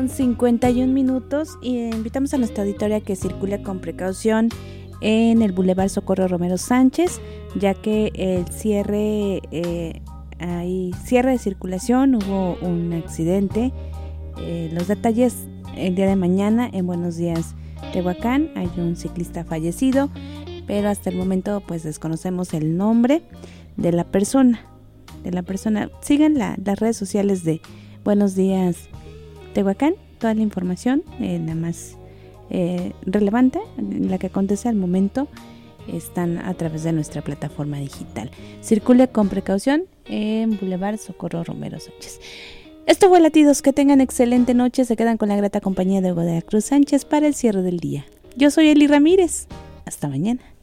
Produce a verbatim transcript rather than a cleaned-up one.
con cincuenta y un minutos y invitamos a nuestra auditoría que circule con precaución en el Boulevard Socorro Romero Sánchez, ya que el cierre, eh, hay cierre de circulación, hubo un accidente. Eh, los detalles el día de mañana en Buenos Días Tehuacán, hay un ciclista fallecido, pero hasta el momento pues desconocemos el nombre de la persona, de la persona. Sigan la, las redes sociales de Buenos Días Tehuacán, toda la información, eh, la más eh, relevante, la que acontece al momento, están a través de nuestra plataforma digital. Circule con precaución en Boulevard Socorro Romero Sánchez. Esto fue Latidos, que tengan excelente noche, se quedan con la grata compañía de Hugo de la Cruz Sánchez para el cierre del día. Yo soy Eli Ramírez, hasta mañana.